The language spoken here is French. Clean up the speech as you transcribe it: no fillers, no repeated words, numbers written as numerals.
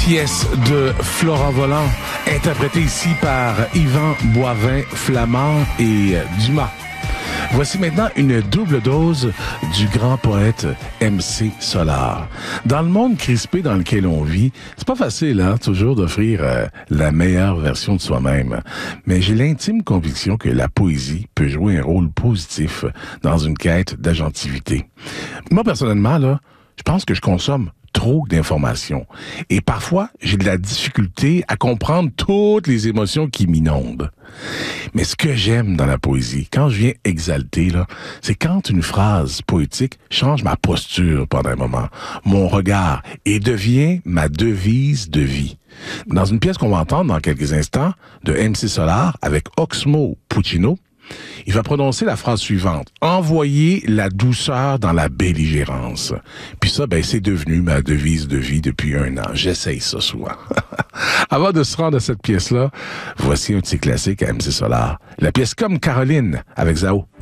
pièce de Florent Volant, interprétée ici par Yvan Boivin-Flamand et Dumas. Voici maintenant une double dose du grand poète MC Solar. Dans le monde crispé dans lequel on vit, c'est pas facile, toujours d'offrir la meilleure version de soi-même. Mais j'ai l'intime conviction que la poésie peut jouer un rôle positif dans une quête d'agentivité. Moi, personnellement, je pense que je consomme trop d'informations. Et parfois, j'ai de la difficulté à comprendre toutes les émotions qui m'inondent. Mais ce que j'aime dans la poésie, quand je viens exalter, c'est quand une phrase poétique change ma posture pendant un moment, mon regard, et devient ma devise de vie. Dans une pièce qu'on va entendre dans quelques instants, de MC Solar avec Oxmo Puccino, il va prononcer la phrase suivante. Envoyer la douceur dans la belligérance. Puis ça, c'est devenu ma devise de vie depuis 1 an. J'essaye ça souvent. Avant de se rendre à cette pièce-là, voici un petit classique à MC Solar. La pièce Comme Caroline avec Zao.